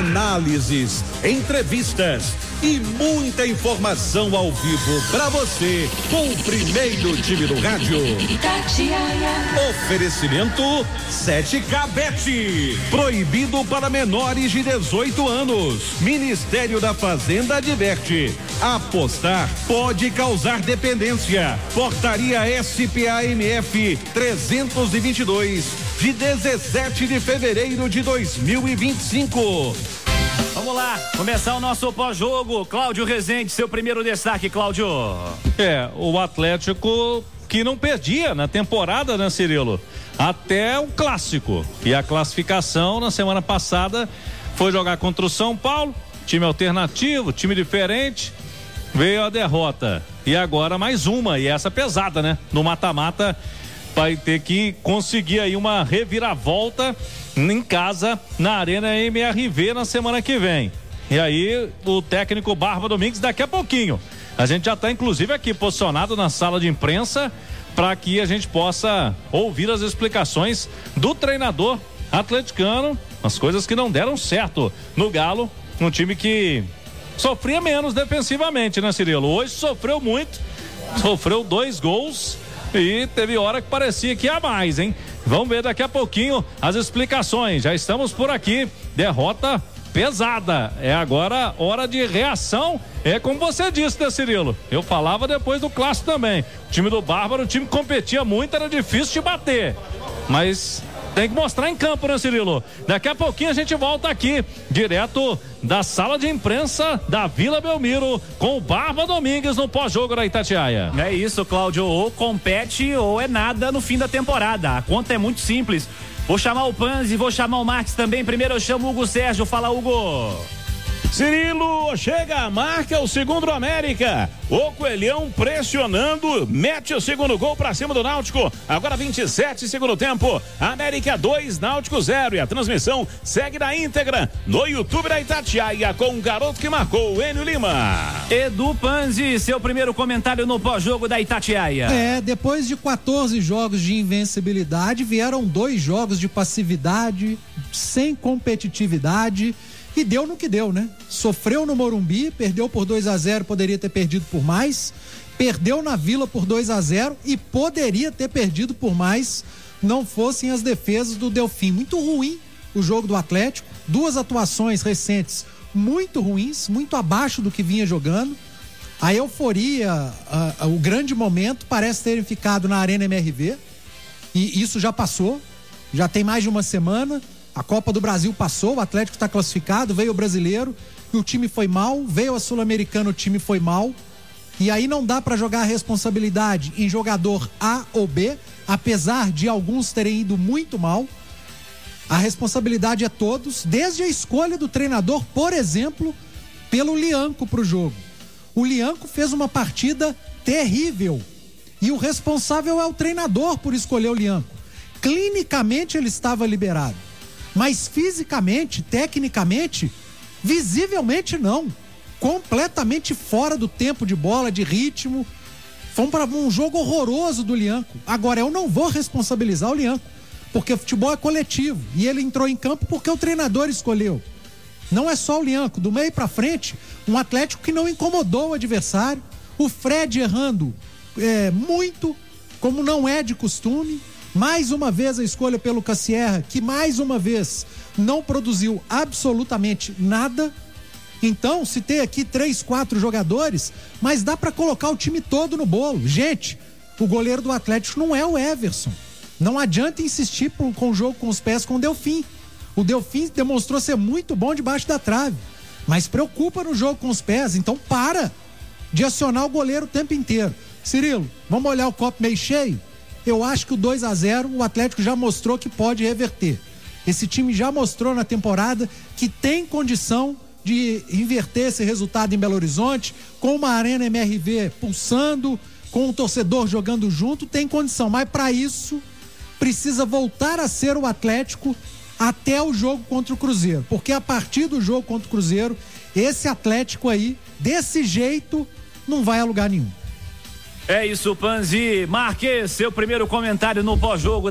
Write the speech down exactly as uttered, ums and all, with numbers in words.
análises, entrevistas e muita informação ao vivo para você com o primeiro time do rádio. Itatiaia. Oferecimento sete K Bet. Proibido para menores de dezoito anos. Ministério da Fazenda adverte: apostar pode causar dependência. Portaria S P A M F trezentos e vinte e dois de dezessete de fevereiro de dois mil e vinte e cinco. Vamos lá, começar o nosso pós-jogo. Cláudio Rezende, seu primeiro destaque, Cláudio. É, o Atlético que não perdia na temporada, né, Cirilo? Até o clássico. E a classificação na semana passada foi jogar contra o São Paulo, time alternativo, time diferente, veio a derrota. E agora mais uma, e essa pesada, né? No mata-mata vai ter que conseguir aí uma reviravolta em casa, na Arena M R V na semana que vem. E aí o técnico Barba Domingues daqui a pouquinho. A gente já está inclusive aqui posicionado na sala de imprensa para que a gente possa ouvir as explicações do treinador atleticano, as coisas que não deram certo no Galo, um time que sofria menos defensivamente, né, Cirilo? Hoje sofreu muito, sofreu dois gols e teve hora que parecia que ia mais, hein? Vamos ver daqui a pouquinho as explicações. Já estamos por aqui. Derrota pesada. É agora hora de reação. É como você disse, né, Cirilo? Eu falava depois do clássico também. O time do Bárbaro, o time competia muito, era difícil de bater. Mas tem que mostrar em campo, né, Cirilo? Daqui a pouquinho a gente volta aqui, direto da sala de imprensa da Vila Belmiro, com o Barba Domingues no pós-jogo da Itatiaia. É isso, Cláudio, ou compete ou é nada no fim da temporada. A conta é muito simples. Vou chamar o Panzi, vou chamar o Marques também. Primeiro eu chamo o Hugo Sérgio. Fala, Hugo. Cirilo, chega a marca, o segundo do América. O Coelhão pressionando, mete o segundo gol pra cima do Náutico. Agora vinte e sete, segundo tempo. América dois, Náutico zero. E a transmissão segue na íntegra no YouTube da Itatiaia com o garoto que marcou, o Enio Lima. Edu Panzi, seu primeiro comentário no pós-jogo da Itatiaia. É, depois de quatorze jogos de invencibilidade, vieram dois jogos de passividade, sem competitividade. E deu no que deu, né? Sofreu no Morumbi, perdeu por dois a zero, poderia ter perdido por mais. Perdeu na Vila por dois a zero e poderia ter perdido por mais, não fossem as defesas do Delfim. Muito ruim o jogo do Atlético. Duas atuações recentes muito ruins, muito abaixo do que vinha jogando. A euforia, a, a, o grande momento parece terem ficado na Arena M R V. E isso já passou, já tem mais de uma semana. A Copa do Brasil passou, o Atlético está classificado, veio o Brasileiro e o time foi mal, veio a Sul-Americana, o time foi mal. E aí não dá para jogar a responsabilidade em jogador A ou B, apesar de alguns terem ido muito mal. A responsabilidade é todos, desde a escolha do treinador, por exemplo, pelo Lianco para o jogo. O Lianco fez uma partida terrível e o responsável é o treinador por escolher o Lianco. Clinicamente ele estava liberado, mas fisicamente, tecnicamente, visivelmente não. Completamente fora do tempo de bola, de ritmo. Foi um, um jogo horroroso do Lianco. Agora, eu não vou responsabilizar o Lianco, porque o futebol é coletivo e ele entrou em campo porque o treinador escolheu. Não é só o Lianco. Do meio pra frente, um Atlético que não incomodou o adversário. O Fred errando é, muito, como não é de costume. Mais uma vez a escolha pelo Cassierra, que mais uma vez não produziu absolutamente nada. Então, se tem aqui três, quatro jogadores, mas dá para colocar o time todo no bolo. Gente, o goleiro do Atlético não é o Everson. Não adianta insistir com o jogo com os pés com o Delfim. O Delfim demonstrou ser muito bom debaixo da trave, mas preocupa no jogo com os pés. Então para de acionar o goleiro o tempo inteiro. Cirilo, vamos olhar o copo meio cheio? Eu acho que o dois a zero o Atlético já mostrou que pode reverter. Esse time já mostrou na temporada que tem condição de inverter esse resultado em Belo Horizonte, com uma Arena M R V pulsando, com o torcedor jogando junto, tem condição. Mas para isso precisa voltar a ser o Atlético até o jogo contra o Cruzeiro, porque a partir do jogo contra o Cruzeiro, esse Atlético aí, desse jeito, não vai a lugar nenhum. É isso, Panzi. Marques, seu primeiro comentário no pós-jogo